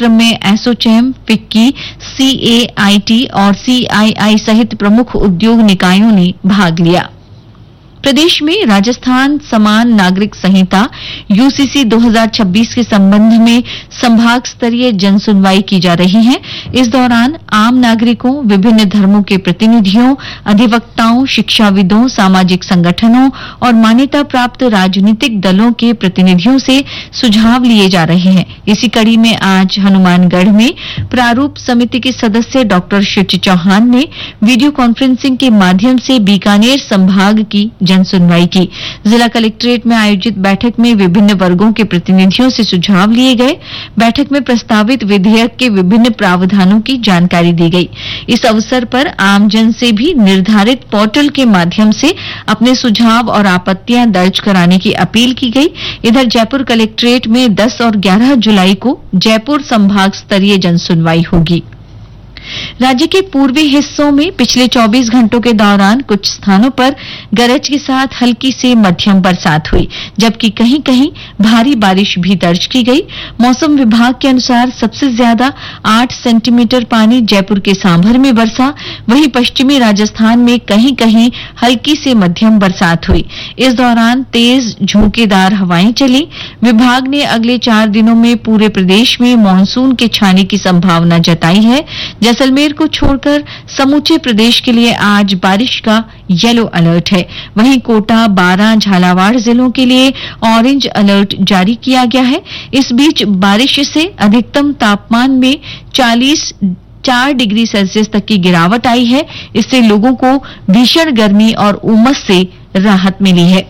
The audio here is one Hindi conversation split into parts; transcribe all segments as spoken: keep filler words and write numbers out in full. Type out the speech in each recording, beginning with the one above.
कार्यक्रम में एसोचैम, फिक्की, सीएआईटी और सीआईआई सहित प्रमुख उद्योग निकायों ने भाग लिया। प्रदेश में राजस्थान समान नागरिक संहिता यूसीसी दो हज़ार छब्बीस के संबंध में संभाग स्तरीय जनसुनवाई की जा रही है। इस दौरान आम नागरिकों, विभिन्न धर्मों के प्रतिनिधियों, अधिवक्ताओं, शिक्षाविदों, सामाजिक संगठनों और मान्यता प्राप्त राजनीतिक दलों के प्रतिनिधियों से सुझाव लिए जा रहे हैं। इसी कड़ी में आज हनुमानगढ़ में प्रारूप समिति के सदस्य डॉक्टर शिवची चौहान ने वीडियो कॉन्फ्रेंसिंग के माध्यम से बीकानेर संभाग की जन सुनवाई की। जिला कलेक्ट्रेट में आयोजित बैठक में विभिन्न वर्गों के प्रतिनिधियों से सुझाव लिए गए। बैठक में प्रस्तावित विधेयक के विभिन्न प्रावधानों की जानकारी दी गई। इस अवसर पर आमजन से भी निर्धारित पोर्टल के माध्यम से अपने सुझाव और आपत्तियां दर्ज कराने की अपील की गई। इधर जयपुर कलेक्ट्रेट में दस और ग्यारह जुलाई को जयपुर संभाग स्तरीय जन सुनवाई होगी। राज्य के पूर्वी हिस्सों में पिछले चौबीस घंटों के दौरान कुछ स्थानों पर गरज के साथ हल्की से मध्यम बरसात हुई, जबकि कहीं कहीं भारी बारिश भी दर्ज की गई। मौसम विभाग के अनुसार सबसे ज्यादा आठ सेंटीमीटर पानी जयपुर के सांभर में बरसा, वहीं पश्चिमी राजस्थान में कहीं कहीं हल्की से मध्यम बरसात हुई। इस दौरान तेज झोंकेदार हवाएं चली। विभाग ने अगले चार दिनों में पूरे प्रदेश में मानसून के छाने की संभावना जताई है। जैसलमेर को छोड़कर समूचे प्रदेश के लिए आज बारिश का येलो अलर्ट है। वहीं कोटा, बारां, झालावाड़ जिलों के लिए ऑरेंज अलर्ट जारी किया गया है। इस बीच बारिश से अधिकतम तापमान में चालीस चार डिग्री सेल्सियस तक की गिरावट आई है। इससे लोगों को भीषण गर्मी और उमस से राहत मिली है।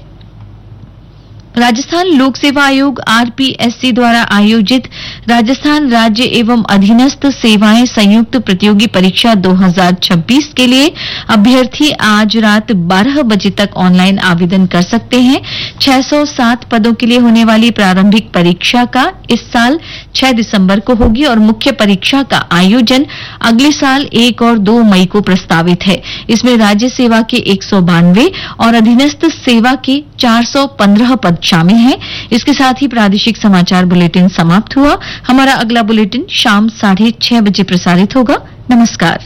राजस्थान लोक सेवा आयोग आरपीएससी द्वारा आयोजित राजस्थान राज्य एवं अधीनस्थ सेवाएं संयुक्त प्रतियोगी परीक्षा दो हज़ार छब्बीस के लिए अभ्यर्थी आज रात बारह बजे तक ऑनलाइन आवेदन कर सकते हैं। छह सौ सात पदों के लिए होने वाली प्रारंभिक परीक्षा का इस साल छह दिसंबर को होगी और मुख्य परीक्षा का आयोजन अगले साल एक और दो मई को प्रस्तावित है। इसमें राज्य सेवा के एक सौ बानवे और अधीनस्थ सेवा के चार सौ पंद्रह पद शामिल हैं। इसके साथ ही प्रादेशिक समाचार बुलेटिन समाप्त हुआ। हमारा अगला बुलेटिन शाम साढ़े छह बजे प्रसारित होगा। नमस्कार।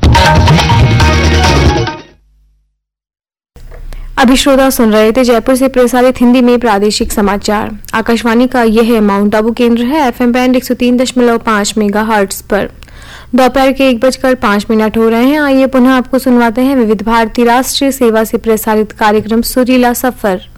अभी श्रोता सुन रहे थे जयपुर से प्रसारित हिंदी में प्रादेशिक समाचार। आकाशवाणी का यह माउंट आबू केंद्र है। एफएम बैंड एक सौ तीन दशमलव पांच मेगा हर्ट्ज पर दोपहर के एक बजकर पांच मिनट हो रहे हैं। आइए पुनः आपको सुनवाते हैं विविध भारती राष्ट्रीय सेवा से प्रसारित कार्यक्रम सुरीला सफर।